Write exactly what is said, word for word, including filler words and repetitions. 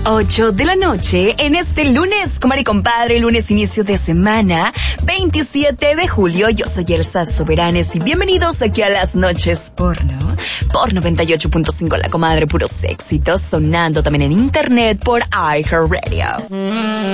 ocho de la noche en este lunes, comadre y compadre, lunes inicio de semana, veintisiete de julio. Yo soy Elsa Soberanes y bienvenidos aquí a Las Noches Porno, por noventa y ocho punto cinco La Comadre, puros éxitos, sonando también en internet por iHeartRadio.